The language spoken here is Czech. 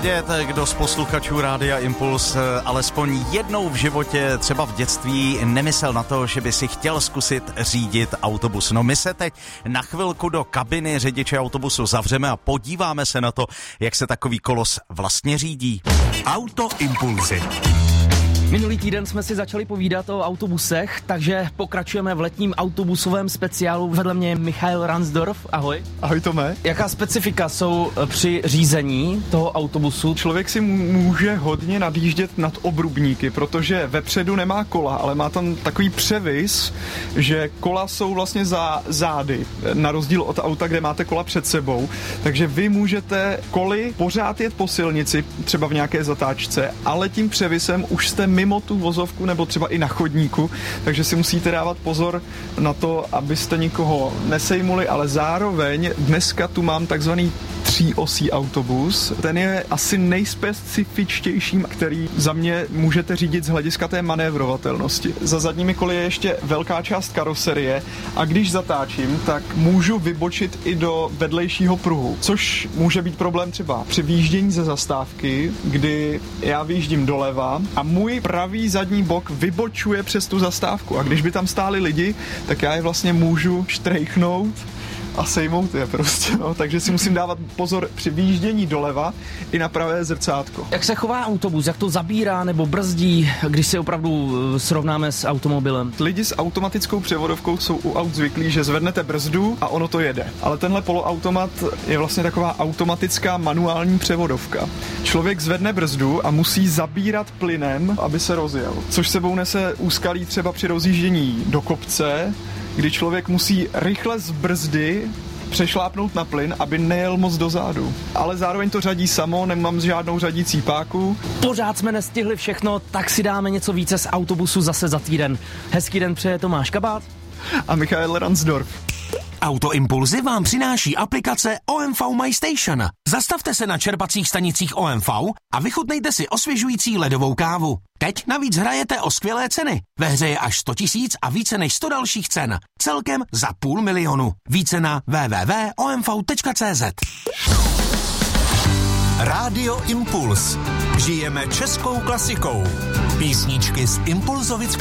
vědět, kdo z posluchačů Rádia Impuls alespoň jednou v životě, třeba v dětství, nemyslel na to, že by si chtěl zkusit řídit autobus. No my se teď na chvilku do kabiny řidiče autobusu zavřeme a podíváme se na to, jak se takový kolos vlastně řídí. Auto Impulzy. Minulý týden jsme si začali povídat o autobusech, takže pokračujeme v letním autobusovém speciálu. Vedle mě je Michael Ransdorf. Ahoj. Ahoj Tome. Jaká specifika jsou při řízení toho autobusu? Člověk si může hodně nadjíždět nad obrubníky, protože vepředu nemá kola, ale má tam takový převis, že kola jsou vlastně za zády, na rozdíl od auta, kde máte kola před sebou. Takže vy můžete koly pořád jet po silnici, třeba v nějaké zatáčce, ale tím převisem už jste mimo tu vozovku nebo třeba i na chodníku, takže si musíte dávat pozor na to, abyste nikoho nesejmuli, ale zároveň dneska tu mám takzvaný 3osí autobus. Ten je asi nejspecifičtějším, který za mě můžete řídit z hlediska té manévrovatelnosti. Za zadními koly je ještě velká část karoserie a když zatáčím, tak můžu vybočit i do vedlejšího pruhu, což může být problém třeba při výjíždění ze zastávky, kdy já vyjíždím doleva a můj pravý zadní bok vybočuje přes tu zastávku a když by tam stáli lidi, tak já je vlastně můžu štrejchnout a sejmout je prostě, no. Takže si musím dávat pozor při výjíždění doleva i na pravé zrcátko. Jak se chová autobus? Jak to zabírá nebo brzdí, když si opravdu srovnáme s automobilem? Lidi s automatickou převodovkou jsou u aut zvyklí, že zvednete brzdu a ono to jede. Ale tenhle poloautomat je vlastně taková automatická manuální převodovka. Člověk zvedne brzdu a musí zabírat plynem, aby se rozjel. Což sebou nese úskalí třeba při rozjíždění do kopce, kdy člověk musí rychle z brzdy přešlápnout na plyn, aby nejel moc dozadu. Ale zároveň to řadí samo, nemám žádnou řadící páku. Pořád jsme nestihli všechno, tak si dáme něco více z autobusu zase za týden. Hezký den přeje Tomáš Kabát a Michael Ransdorf. Auto Impulzy vám přináší aplikace OMV My Station. Zastavte se na čerpacích stanicích OMV a vychutnejte si osvěžující ledovou kávu. Teď navíc hrajete o skvělé ceny. Ve hře je až 100 000 a více než 100 dalších cen. Celkem za 500 000. Více na www.omv.cz. Rádio Impuls. Žijeme českou klasikou. Písničky z Impulzovic